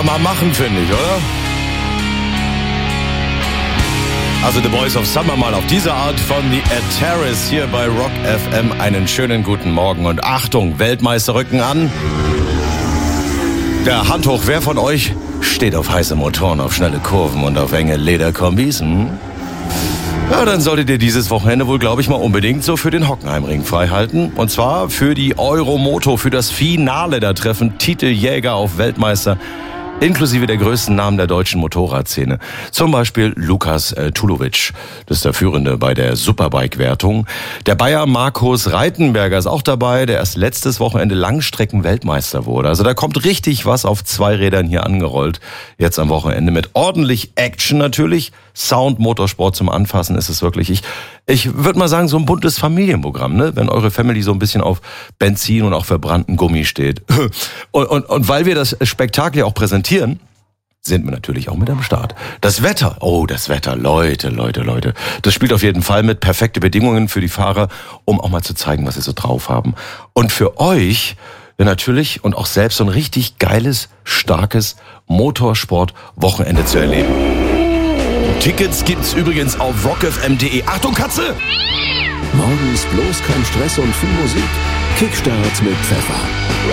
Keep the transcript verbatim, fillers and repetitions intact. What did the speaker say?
mal machen, finde ich, oder? Also The Boys of Summer mal auf diese Art von The Terrace hier bei Rock F M. Einen schönen guten Morgen und Achtung, Weltmeister rücken an. Der Hand hoch, wer von euch steht auf heiße Motoren, auf schnelle Kurven und auf enge Lederkombis? Hm? Ja, dann solltet ihr dieses Wochenende wohl, glaube ich, mal unbedingt so für den Hockenheimring freihalten. Und zwar für die Euromoto, für das Finale. Da treffen Titeljäger auf Weltmeister, inklusive der größten Namen der deutschen Motorradszene. Zum Beispiel Lukas äh, Tulovic, das ist der Führende bei der Superbike-Wertung. Der Bayer Markus Reitenberger ist auch dabei, der erst letztes Wochenende Langstrecken-Weltmeister wurde. Also da kommt richtig was auf zwei Rädern hier angerollt, jetzt am Wochenende mit ordentlich Action natürlich. Sound, Motorsport zum Anfassen ist es wirklich. Ich, ich würde mal sagen, so ein buntes Familienprogramm, ne? Wenn eure Family so ein bisschen auf Benzin und auch verbrannten Gummi steht. Und, und, und weil wir das Spektakel ja auch präsentieren, sind wir natürlich auch mit am Start. Das Wetter, oh, das Wetter, Leute, Leute, Leute. Das spielt auf jeden Fall mit. Perfekte Bedingungen für die Fahrer, um auch mal zu zeigen, was sie so drauf haben. Und für euch ja, natürlich und auch selbst so ein richtig geiles, starkes Motorsport-Wochenende zu erleben. Tickets gibt's übrigens auf rock f m punkt de. Achtung, Katze! Morgens bloß kein Stress und viel Musik. Kickstarts mit Pfeffer.